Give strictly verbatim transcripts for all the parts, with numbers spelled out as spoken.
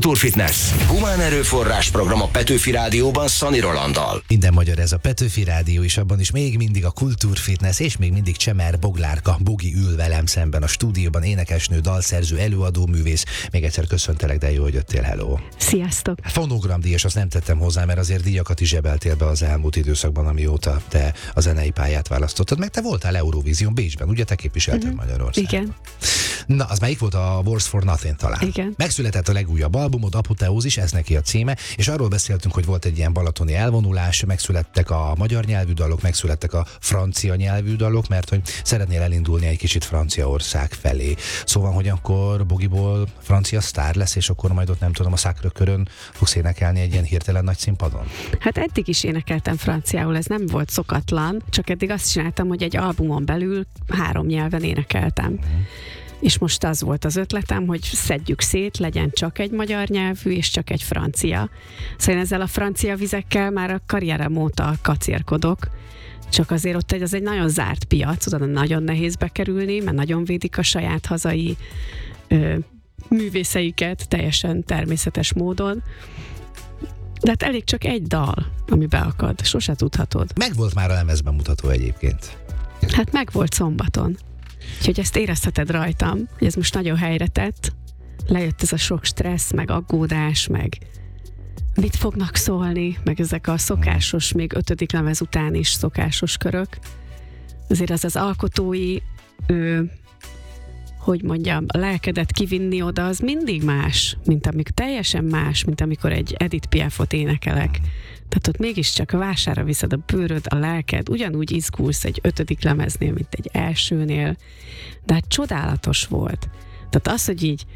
Kultúrfitness. Humán erőforrás program a Petőfi Rádióban Szani Rolanddal. Minden magyar ez a Petőfi Rádió, és abban is még mindig a Kultúrfitness, és még mindig Csemer Boglárka Bogi ül velem szemben a stúdióban, énekesnő, dalszerző, előadó, művész. Még egyszer köszöntelek, de jó, hogy jöttél, hello. Sziasztok! Fonogramdíjas, azt nem tettem hozzá, mert azért díjakat is zsebeltél be az elmúlt időszakban, amióta te a zenei pályát választottad, meg te voltál Eurovízión Bécsben, ugye te képviselted uh-huh. Magyarországot. Igen. Na, az melyik volt? A Wars for Nothing talán. Igen. Megszületett a legújabb albumod, Apoteózis, ez neki a címe, és arról beszéltünk, hogy volt egy ilyen balatoni elvonulás, megszülettek a magyar nyelvű dalok, megszülettek a francia nyelvű dalok, mert hogy szeretnél elindulni egy kicsit Franciaország felé. Szóval, hogy akkor Bogiból francia sztár lesz, és akkor majd ott nem tudom, a Sacré-Cœurön fogsz énekelni egy ilyen hirtelen nagy színpadon? Hát eddig is énekeltem franciául, ez nem volt szokatlan, csak eddig azt csináltam, hogy egy albumon belül három nyelven énekeltem. Mm. És most az volt az ötletem, hogy szedjük szét, legyen csak egy magyar nyelvű, és csak egy francia. Szóval én ezzel a francia vizekkel már a karrierem óta kacérkodok, csak azért ott egy, az egy nagyon zárt piac, oda nagyon nehéz bekerülni, mert nagyon védik a saját hazai ö, művészeiket teljesen természetes módon. De hát elég csak egy dal, ami beakad, sose tudhatod. Megvolt már a lemezbemutató egyébként? Hát megvolt szombaton. Úgyhogy ezt érezheted rajtam, hogy ez most nagyon helyre tett. Lejött ez a sok stressz, meg aggódás, meg mit fognak szólni, meg ezek a szokásos, még ötödik lemez után is szokásos körök. Azért az az alkotói, ő, hogy mondjam, a lelkedet kivinni oda, az mindig más, mint amikor teljesen más, mint amikor egy Edith Piafot énekelek. Tehát ott mégiscsak a vására viszed a bőröd, a lelked, ugyanúgy izgulsz egy ötödik lemeznél, mint egy elsőnél, de hát csodálatos volt. Tehát az, hogy így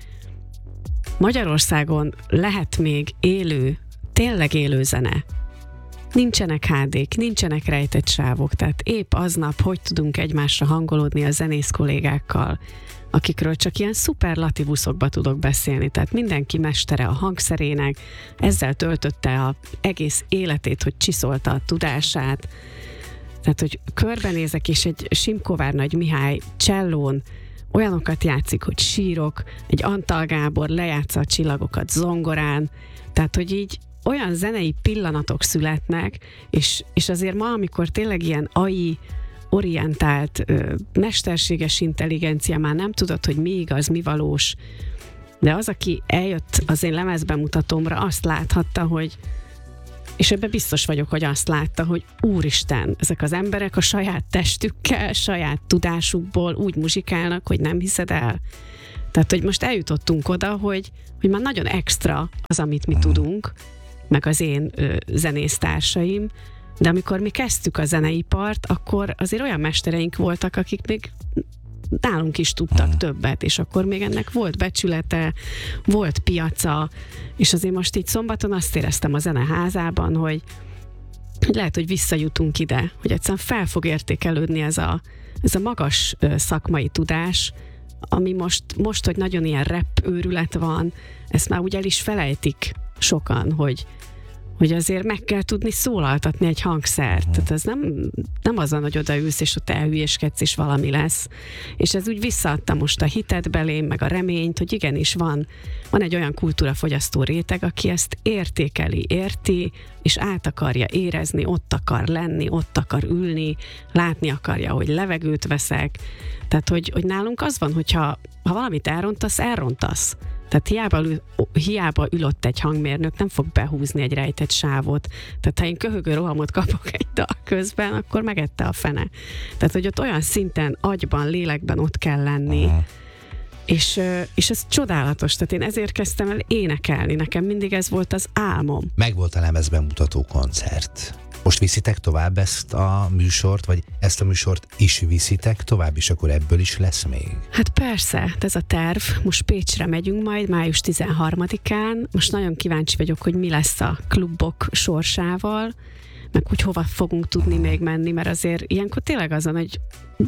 Magyarországon lehet még élő, tényleg élő zene. Nincsenek há dék, nincsenek rejtett sávok, tehát épp aznap hogy tudunk egymásra hangolódni a zenész kollégákkal, akikről csak ilyen szuperlatívuszokba tudok beszélni. Tehát mindenki mestere a hangszerének, ezzel töltötte az egész életét, hogy csiszolta a tudását. Tehát, hogy körbenézek, és egy Simkovár Nagy Mihály csellón olyanokat játszik, hogy sírok, egy Antal Gábor lejátsza a csillagokat zongorán, tehát, hogy így olyan zenei pillanatok születnek, és, és azért ma, amikor tényleg ilyen á i orientált, ö, mesterséges intelligencia, már nem tudod, hogy mi igaz, mi valós, de az, aki eljött az én lemezbemutatómra, azt láthatta, hogy, és ebben biztos vagyok, hogy azt látta, hogy úristen, ezek az emberek a saját testükkel, saját tudásukból úgy muzsikálnak, hogy nem hiszed el. Tehát, hogy most eljutottunk oda, hogy, hogy már nagyon extra az, amit mi tudunk, meg az én ö, zenésztársaim, de amikor mi kezdtük a zeneipart, akkor azért olyan mestereink voltak, akik még nálunk is tudtak hmm. többet, és akkor még ennek volt becsülete, volt piaca, és azért most így szombaton azt éreztem a zeneházában, hogy, hogy lehet, hogy visszajutunk ide, hogy egyszerűen fel fog értékelődni ez a, ez a magas szakmai tudás, ami most, most, hogy nagyon ilyen rap őrület van, ezt már úgy el is felejtik sokan, hogy hogy azért meg kell tudni szólaltatni egy hangszert. Uh-huh. Tehát ez nem, nem azon, hogy odaülsz, és ott elhülyéskedsz, és valami lesz. És ez úgy visszaadta most a hitet belém, meg a reményt, hogy igenis van, van egy olyan kultúrafogyasztó réteg, aki ezt értékeli, érti, és át akarja érezni, ott akar lenni, ott akar ülni, látni akarja, hogy levegőt veszek. Tehát, hogy, hogy nálunk az van, hogyha ha valamit elrontasz, elrontasz. Tehát hiába, ül, hiába ülött egy hangmérnök, nem fog behúzni egy rejtett sávot. Tehát ha én köhögő rohamot kapok egy dal közben, akkor megette a fene. Tehát, hogy ott olyan szinten, agyban, lélekben ott kell lenni. Uh-huh. És, és ez csodálatos. Tehát én ezért kezdtem el énekelni. Nekem mindig ez volt az álmom. Megvolt a lemezbemutató koncert. Most viszitek tovább ezt a műsort, vagy ezt a műsort is viszitek tovább, és akkor ebből is lesz még? Hát persze, ez a terv. Most Pécsre megyünk majd, május tizenharmadikán. Most nagyon kíváncsi vagyok, hogy mi lesz a klubok sorsával, meg hogy hova fogunk tudni hmm. még menni, mert azért ilyenkor tényleg azon, hogy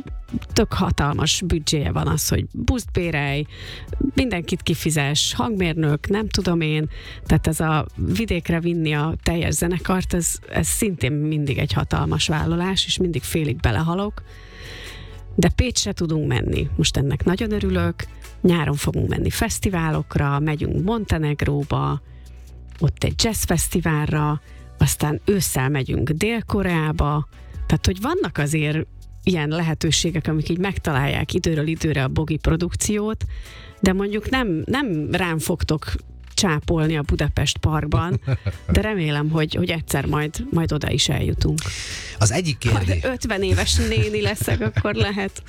tök hatalmas büdzséje van az, hogy buszt bérelj, mindenkit kifizes, hangmérnök, nem tudom én, tehát ez a vidékre vinni a teljes zenekart, ez, ez szintén mindig egy hatalmas vállalás, és mindig félig belehalok. De Pécsre tudunk menni. Most ennek nagyon örülök. Nyáron fogunk menni fesztiválokra, megyünk Montenegróba, ott egy jazzfesztiválra, aztán ősszel megyünk Dél-Koreába. Tehát, hogy vannak azért ilyen lehetőségek, amik így megtalálják időről időre a bogi produkciót, de mondjuk nem, nem rám fogtok csápolni a Budapest Parkban, de remélem, hogy, hogy egyszer majd, majd oda is eljutunk. Az egyik kérdés... Ha ötven éves néni leszek, akkor lehet.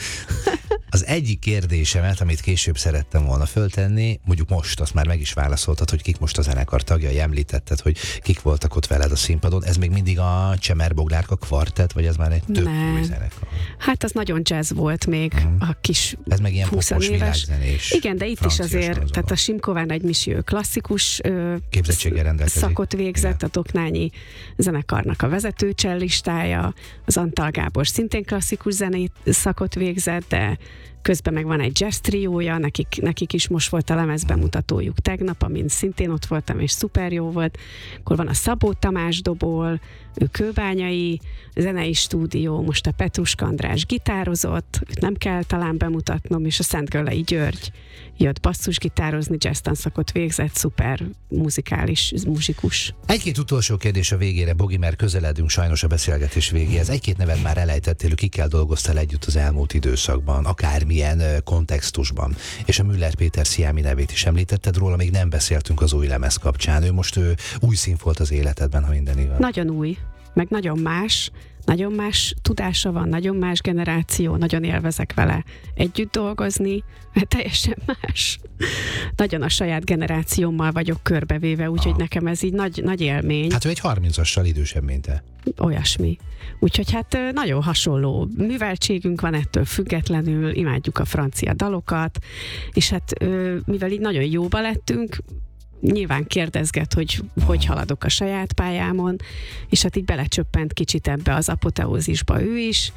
Az egyik kérdésemet, amit később szerettem volna föltenni, mondjuk most, azt már meg is válaszoltad, hogy kik most a zenekar tagjai, említetted, hogy kik voltak ott veled a színpadon. Ez még mindig a Csemer Boglárka kvartett, vagy ez már egy több Nem. új zenekar? Hát az nagyon jazz volt még, hmm. a kis ez meg ilyen húsz popos éves. világzenés. Igen, de itt is azért, tehát a Simkován Nagy Misi, ő klasszikus ö, képzettséggel rendelkezik. Szakot végzett, Igen. a Toknányi zenekarnak a vezető cellistája, az Antal Gábor szintén klasszikus zenét szakot végzett, de közben meg van egy jazz triója, nekik, nekik is most volt a lemezbemutatójuk tegnap, amin szintén ott voltam, és szuper jó volt. Akkor van a Szabó Tamás dobol, ő kőbányai zenei stúdió, most a Petruska András gitározott, őt nem kell talán bemutatnom, és a Szentgöllei György jött basszusgitározni, jazz tanszakot végzett, szuper muzikális muzsikus. Egy-két utolsó kérdés a végére, Bogi, mert közeledünk sajnos a beszélgetés végéhez. Egy-két nevet már elejtettél, kikkel dolgoztál együtt az elmúlt időszakban, akármilyen kontextusban. És a Müller Péter Sziámi nevét is említetted, róla még nem beszéltünk az új lemez kapcsán. Ő most ő, új színfolt az életedben, ha minden igaz. Nagyon új, meg nagyon más, nagyon más tudása van, nagyon más generáció, nagyon élvezek vele együtt dolgozni, mert teljesen más. Nagyon a saját generációmmal vagyok körbevéve, úgyhogy nekem ez így nagy, nagy élmény. Hát ő egy harmincassal idősebb, mint te. Olyasmi. Úgyhogy hát nagyon hasonló műveltségünk van ettől függetlenül, imádjuk a francia dalokat, és hát mivel így nagyon jóba lettünk, nyilván kérdezget, hogy hogy haladok a saját pályámon, és hát így belecsöppent kicsit ebbe az apoteózisba ő is,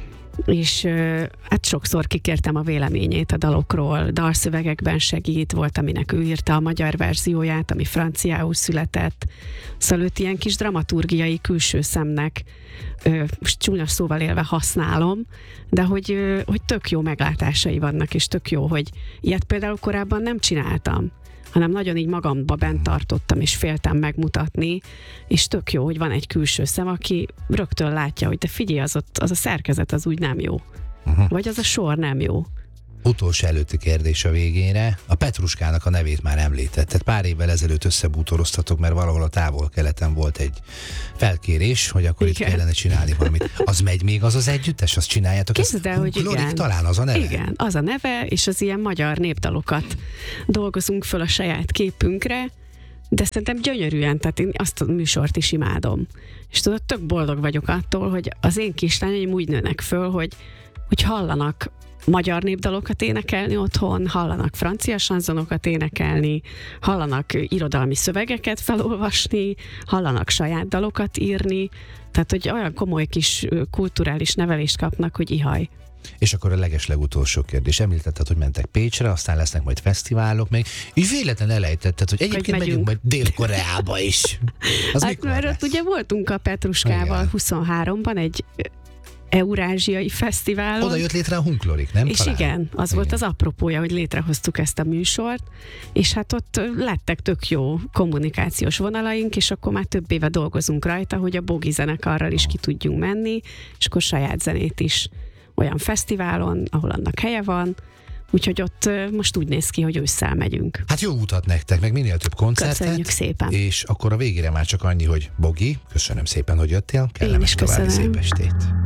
és hát sokszor kikértem a véleményét a dalokról, dalszövegekben segít, volt, aminek ő írta a magyar verzióját, ami franciául született, szóval őt ilyen kis dramaturgiai külső szemnek, most csúnya szóval élve használom, de hogy, hogy tök jó meglátásai vannak, és tök jó, hogy ilyet például korábban nem csináltam, hanem nagyon így magamba bent tartottam, és féltem megmutatni, és tök jó, hogy van egy külső szem, aki rögtön látja, hogy de figyelj, az, ott, az a szerkezet az úgy nem jó. Uh-huh. Vagy az a sor nem jó. Utolsó előtti kérdés a végére. A Petruskának a nevét már említetted. Pár évvel ezelőtt összebútoroztatok, mert valahol a távol-keleten volt egy felkérés, hogy akkor igen, itt kellene csinálni valamit. Az megy még az az együttes? Azt csináljátok? Képzeld el, hogy igen. Talán az a neve? Igen, az a neve, és az ilyen magyar népdalokat dolgozunk föl a saját képünkre, de szerintem gyönyörűen, tehát én azt a műsort is imádom. És tudod, tök boldog vagyok attól, hogy az én kislányaim úgy nőnek föl, hogy, hogy hallanak magyar népdalokat énekelni otthon, hallanak francia sanzonokat énekelni, hallanak irodalmi szövegeket felolvasni, hallanak saját dalokat írni, tehát hogy olyan komoly kis kulturális nevelést kapnak, hogy ihaj. És akkor a legeslegutolsó kérdés. Említetted, hogy mentek Pécsre, aztán lesznek majd fesztiválok még. Így véletlen elejtetted, hogy egyébként hogy megyünk majd Dél-Koreába is. Az hát mert ott ugye voltunk a Petruskával igen, huszonháromban egy eurázsiai fesztiválon. Oda jött létre a Hunklorik, nem? És talán? Igen, az igen, volt az apropója, hogy létrehoztuk ezt a műsort, és hát ott lettek tök jó kommunikációs vonalaink, és akkor már több éve dolgozunk rajta, hogy a Bogi zenekarral is ki tudjunk menni, és akkor saját zenét is olyan fesztiválon, ahol annak helye van, úgyhogy ott most úgy néz ki, hogy ősszel megyünk. Hát jó utat nektek, meg minél több koncertet. Köszönjük szépen. És akkor a végére már csak annyi, hogy Bogi, köszönöm szépen, hogy jöttél. Kellemes további szép estét.